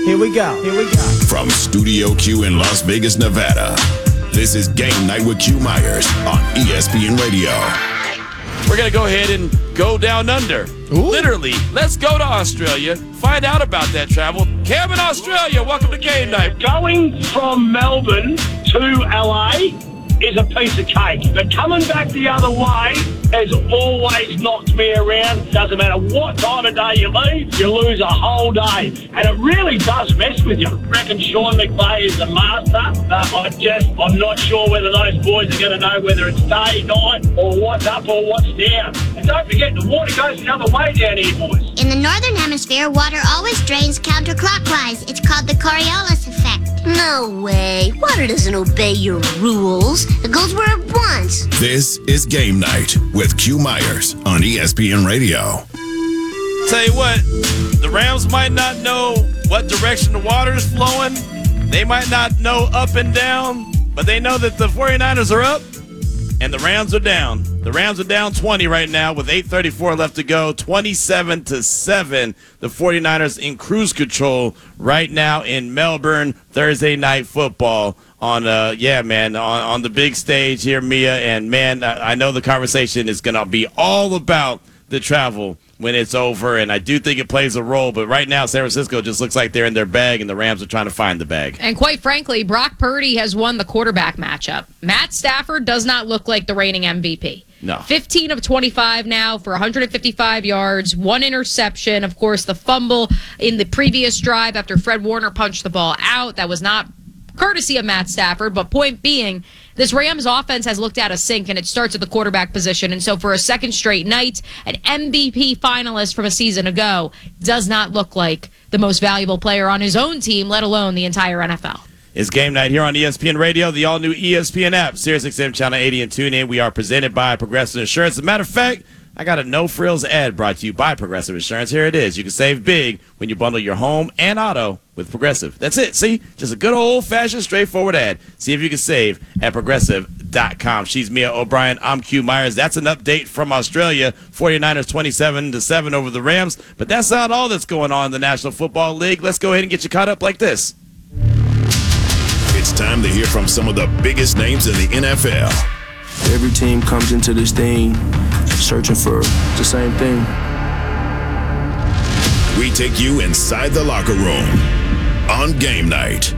Here we go. From Studio Q in Las Vegas, Nevada, this is Game Night with Q Myers on ESPN Radio. We're going to go ahead and go down under. Ooh. Literally, let's go to Australia, find out about that travel. Cam in Australia, welcome to Game Night. Going from Melbourne to LA is a piece of cake. But coming back the other way has always knocked me around. Doesn't matter what time of day you leave, you lose a whole day. And it really does mess with you. I reckon Sean McVay is the master. I'm not sure whether those boys are going to know whether it's day, night, or what's up or what's down. And don't forget, the water goes the other way down here, boys. In the northern hemisphere, water always drains counterclockwise. It's called the Coriolis effect. No way. Water doesn't obey your rules. It goes where it wants. This is Game Night with Q Myers on ESPN Radio. Tell you what, the Rams might not know what direction the water is flowing. They might not know up and down, but they know that the 49ers are up and the Rams are down. The Rams are down 20 right now with 8:34 left to go, 27-7. The 49ers in cruise control right now in Melbourne. Thursday Night Football on the big stage here, Mia. And, man, I know the conversation is going to be all about the travel when it's over, and I do think it plays a role. But right now, San Francisco just looks like they're in their bag, and the Rams are trying to find the bag. And quite frankly, Brock Purdy has won the quarterback matchup. Matt Stafford does not look like the reigning MVP. No. 15 of 25 now for 155 yards, one interception. Of course, the fumble in the previous drive after Fred Warner punched the ball out. That was not courtesy of Matt Stafford, but point being, this Rams offense has looked out of sync, and it starts at the quarterback position. And so for a second straight night, an MVP finalist from a season ago does not look like the most valuable player on his own team, let alone the entire NFL. It's Game Night here on ESPN Radio, the all-new ESPN app, SiriusXM Channel 80 and TuneIn. We are presented by Progressive Insurance. As a matter of fact, I got a no-frills ad brought to you by Progressive Insurance. Here it is. You can save big when you bundle your home and auto with Progressive. That's it. See? Just a good old-fashioned, straightforward ad. See if you can save at Progressive.com. She's Mia O'Brien. I'm Q Myers. That's an update from Australia. 49ers 27-7 over the Rams. But that's not all that's going on in the National Football League. Let's go ahead and get you caught up like this. It's time to hear from some of the biggest names in the NFL. Every team comes into this thing searching for the same thing. We take you inside the locker room on Game Night.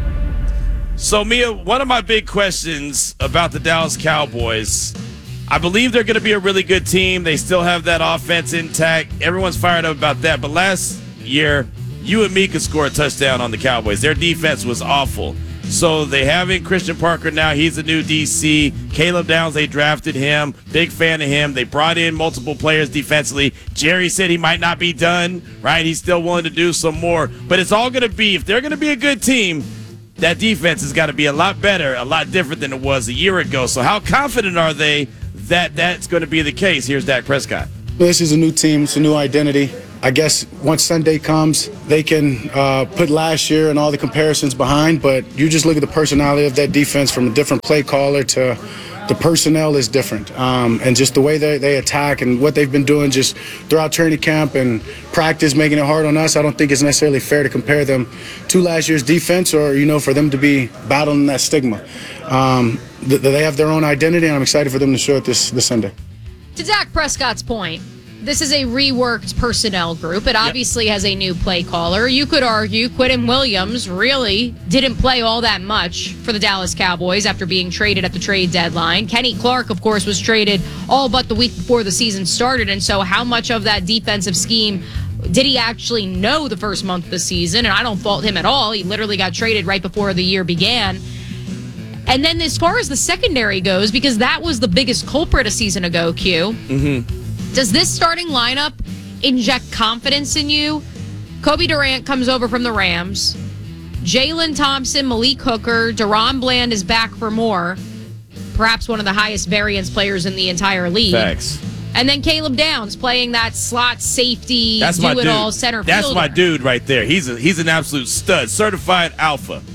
So, Mia, one of my big questions about the Dallas Cowboys, I believe they're going to be a really good team. They still have that offense intact. Everyone's fired up about that. But last year, you and me could score a touchdown on the Cowboys. Their defense was awful. So they have in Christian Parker now. He's a new DC. Caleb Downs, they drafted him. Big fan of him. They brought in multiple players defensively. Jerry said he might not be done, right? He's still willing to do some more. But it's all going to be, if they're going to be a good team, that defense has got to be a lot better, a lot different than it was a year ago. So how confident are they that that's going to be the case? Here's Dak Prescott. This is a new team. It's a new identity. I guess once Sunday comes, they can put last year and all the comparisons behind, but you just look at the personality of that defense from a different play caller to the personnel is different. And just the way they attack and what they've been doing just throughout training camp and practice, making it hard on us, I don't think it's necessarily fair to compare them to last year's defense or, for them to be battling that stigma. They have their own identity, and I'm excited for them to show it this Sunday. To Dak Prescott's point, this is a reworked personnel group. It obviously has a new play caller. You could argue Quentin Williams really didn't play all that much for the Dallas Cowboys after being traded at the trade deadline. Kenny Clark, of course, was traded all but the week before the season started. And so how much of that defensive scheme did he actually know the first month of the season? And I don't fault him at all. He literally got traded right before the year began. And then as far as the secondary goes, because that was the biggest culprit a season ago, Q. Does this starting lineup inject confidence in you? Kobe Durant comes over from the Rams. Jalen Thompson, Malik Hooker, Deron Bland is back for more. Perhaps one of the highest variance players in the entire league. Thanks. And then Caleb Downs playing that slot safety, do-it-all center fielder. That's my dude right there. He's an absolute stud, certified alpha.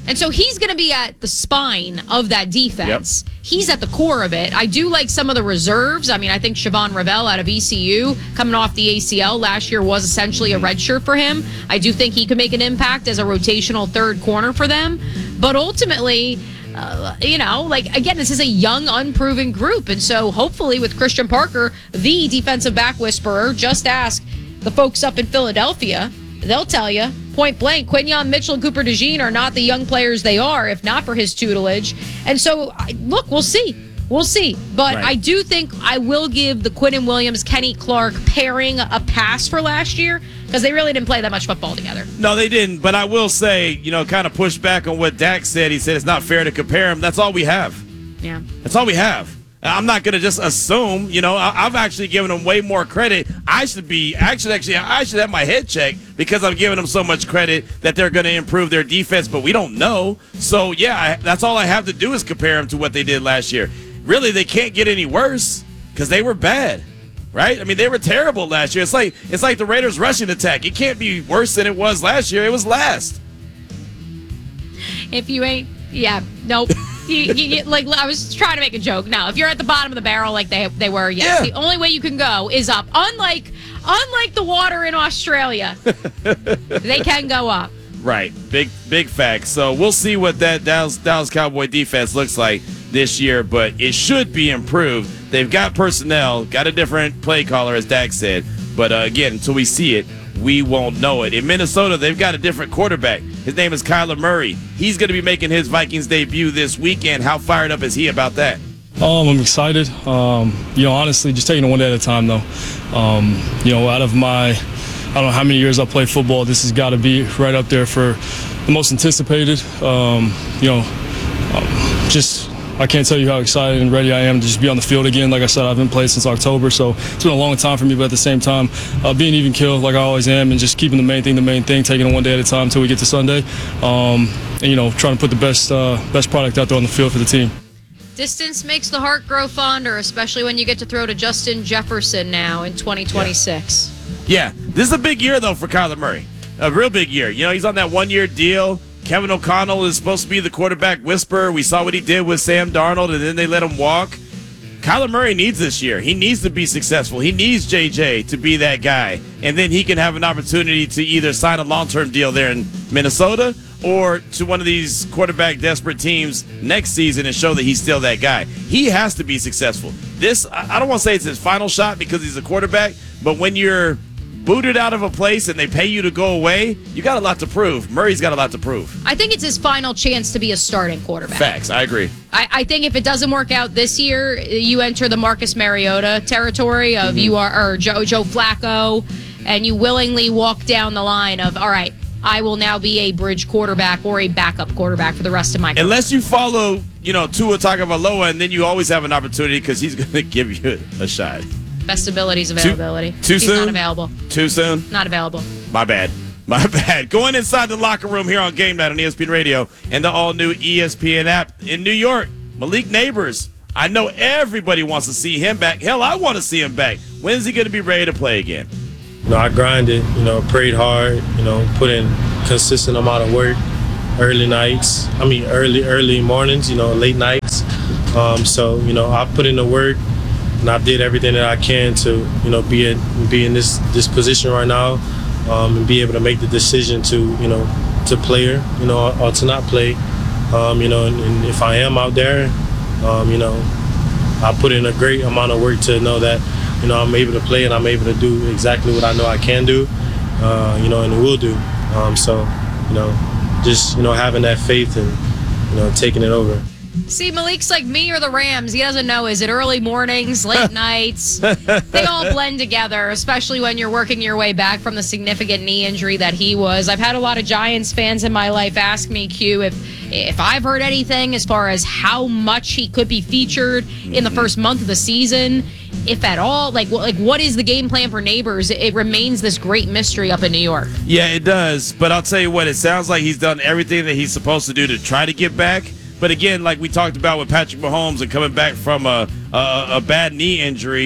And so he's going to be at the spine of that defense. Yep. He's at the core of it. I do like some of the reserves. I mean, I think Siobhan Ravel out of ECU coming off the ACL last year was essentially a red shirt for him. I do think he could make an impact as a rotational third corner for them. But ultimately, again, this is a young, unproven group. And so hopefully with Christian Parker, the defensive back whisperer, just ask the folks up in Philadelphia. They'll tell you, point blank, Quinyon Mitchell and Cooper DeJean are not the young players they are if not for his tutelage. And so, look, we'll see. We'll see. But I do think I will give the Quinnen Williams, Kenny Clark pairing a pass for last year because they really didn't play that much football together. No, they didn't. But I will say, kind of push back on what Dak said. He said it's not fair to compare them. That's all we have. Yeah. That's all we have. I'm not going to just assume, I've actually given them way more credit. I should have my head checked because I'm giving them so much credit that they're going to improve their defense, but we don't know. So, yeah, that's all I have to do is compare them to what they did last year. Really, they can't get any worse because they were bad, right? I mean, they were terrible last year. It's like the Raiders' rushing attack. It can't be worse than it was last year. It was last. If you ain't, nope. I was trying to make a joke. Now, if you're at the bottom of the barrel like they were, yes, the only way you can go is up. Unlike the water in Australia, they can go up. Right, big fact. So we'll see what that Dallas Cowboy defense looks like this year, but it should be improved. They've got personnel, got a different play caller, as Dak said. But again, until we see it, we won't know it. In Minnesota, they've got a different quarterback. His name is Kyler Murray. He's going to be making his Vikings debut this weekend. How fired up is he about that? I'm excited. Honestly, just taking it one day at a time, though. Out of my, I don't know how many years I played football, this has got to be right up there for the most anticipated. I can't tell you how excited and ready I am to just be on the field again. Like I said, I haven't played since October, so it's been a long time for me, but at the same time, being even killed like I always am and just keeping the main thing, taking it one day at a time until we get to Sunday, and trying to put the best product out there on the field for the team. Distance makes the heart grow fonder, especially when you get to throw to Justin Jefferson now in 2026. Yeah, this is a big year, though, for Kyler Murray. A real big year. He's on that one-year deal. Kevin O'Connell is supposed to be the quarterback whisperer. We saw what he did with Sam Darnold, and then they let him walk. Kyler Murray needs this year. He needs to be successful. He needs JJ to be that guy. And then he can have an opportunity to either sign a long-term deal there in Minnesota or to one of these quarterback-desperate teams next season and show that he's still that guy. He has to be successful. This, I don't want to say it's his final shot because he's a quarterback, but when you're booted out of a place and they pay you to go away, you got a lot to prove. Murray's got a lot to prove. I think it's his final chance to be a starting quarterback. Facts, I agree. I think if it doesn't work out this year, you enter the Marcus Mariota territory of Joe Flacco, and you willingly walk down the line of, all right, I will now be a bridge quarterback or a backup quarterback for the rest of my career. Unless you follow, Tua Tagovailoa, and then you always have an opportunity because he's going to give you a shot. Best abilities, availability. Too soon? He's not available. Too soon? Not available. My bad. Going inside the locker room here on Game Night on ESPN Radio and the all-new ESPN app in New York. Malik Neighbors. I know everybody wants to see him back. Hell, I want to see him back. When's he going to be ready to play again? I grinded, prayed hard, put in consistent amount of work, early mornings, late nights. I put in the work. And I did everything that I can to, be in this position right now, and be able to make the decision to play or to not play. And if I am out there, I put in a great amount of work to know that, I'm able to play and I'm able to do exactly what I know I can do, and will do. Just having that faith and, taking it over. See, Malik's like me or the Rams. He doesn't know. Is it early mornings, late nights? They all blend together, especially when you're working your way back from the significant knee injury that he was. I've had a lot of Giants fans in my life ask me, Q, if I've heard anything as far as how much he could be featured in the first month of the season, if at all. Like what is the game plan for Neighbors? It remains this great mystery up in New York. Yeah, it does. But I'll tell you what, it sounds like he's done everything that he's supposed to do to try to get back. But again, like we talked about with Patrick Mahomes and coming back from a bad knee injury,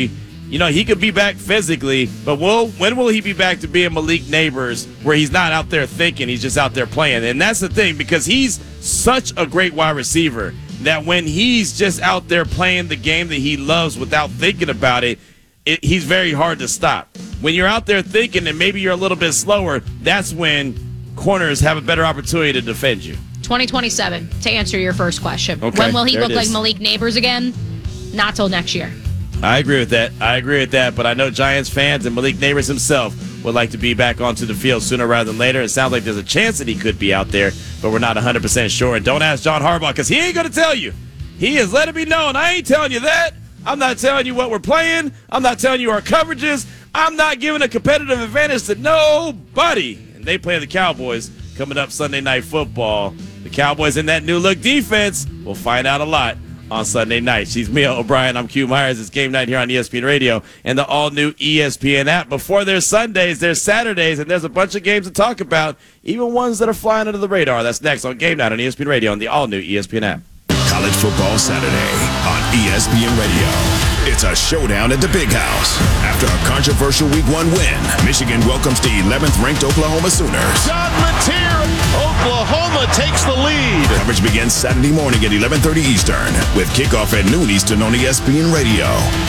He could be back physically, but when will he be back to being Malik Neighbors, where he's not out there thinking, he's just out there playing? And that's the thing, because he's such a great wide receiver that when he's just out there playing the game that he loves without thinking about it, he's very hard to stop. When you're out there thinking and maybe you're a little bit slower, that's when corners have a better opportunity to defend you. 2027, to answer your first question. Okay, when will he there look it like is. Malik Neighbors again? Not till next year. I agree with that. But I know Giants fans and Malik Neighbors himself would like to be back onto the field sooner rather than later. It sounds like there's a chance that he could be out there, but we're not 100% sure. And don't ask John Harbaugh, because he ain't going to tell you. He has let it be known. I ain't telling you that. I'm not telling you what we're playing. I'm not telling you our coverages. I'm not giving a competitive advantage to nobody. And they play the Cowboys coming up Sunday Night Football. The Cowboys in that new look defense. We'll find out a lot on Sunday night. She's Mia O'Brien. I'm Q Myers. It's game night here on ESPN Radio and the all-new ESPN app. Before there's Sundays, there's Saturdays, and there's a bunch of games to talk about, even ones that are flying under the radar. That's next on Game Night on ESPN Radio and the all-new ESPN app. College Football Saturday on ESPN Radio. It's a showdown at the Big House. After a controversial Week 1 win, Michigan welcomes the 11th-ranked Oklahoma Sooners. John Mateer, Oklahoma takes the lead. Coverage begins Saturday morning at 11:30 Eastern with kickoff at noon Eastern on ESPN Radio.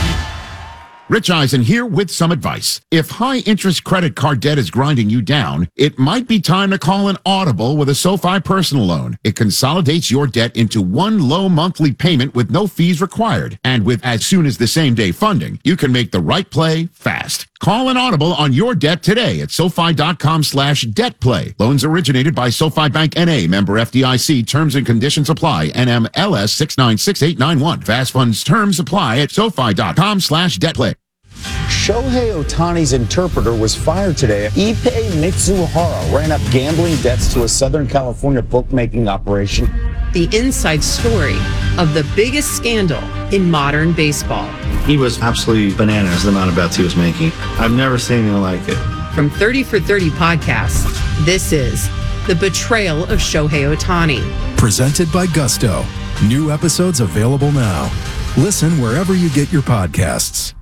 Rich Eisen here with some advice. If high-interest credit card debt is grinding you down, it might be time to call an Audible with a SoFi personal loan. It consolidates your debt into one low monthly payment with no fees required. And with as soon as the same-day funding, you can make the right play fast. Call an Audible on your debt today at SoFi.com/debtplay. Loans originated by SoFi Bank N.A., member FDIC. Terms and conditions apply. NMLS 696891. Fast funds terms apply at SoFi.com/debtplay. Shohei Ohtani's interpreter was fired today. Ippei Mitsuhara ran up gambling debts to a Southern California bookmaking operation. The inside story of the biggest scandal in modern baseball. He was absolutely bananas, the amount of bets he was making. I've never seen anything like it. From 30 for 30 podcasts, this is The Betrayal of Shohei Ohtani. Presented by Gusto. New episodes available now. Listen wherever you get your podcasts.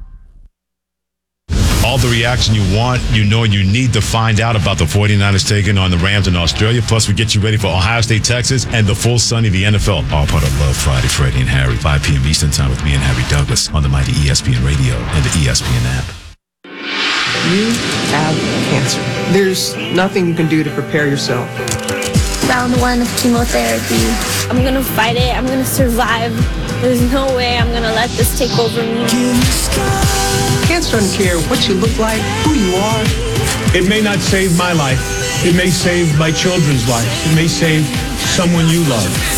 All the reaction you want, you need to find out about the 49ers taking on the Rams in Australia. Plus, we get you ready for Ohio State, Texas, and the full Sunday, the NFL. All part of Love Friday, Freddie and Harry, 5 p.m. Eastern Time with me and Harry Douglas on the mighty ESPN Radio and the ESPN app. You have cancer. There's nothing you can do to prepare yourself. Round 1 of chemotherapy. I'm gonna fight it. I'm gonna survive. There's no way I'm gonna let this take over me. Cancer doesn't care what you look like, who you are. It may not save my life. It may save my children's lives. It may save someone you love.